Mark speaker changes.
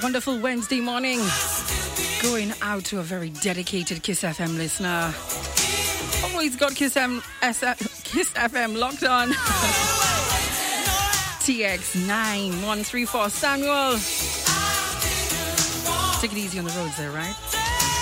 Speaker 1: wonderful Wednesday morning. Going out to a very dedicated Kiss FM listener. Always got Kiss FM locked on. TX9134 Samuel. Take it easy on the roads there, right?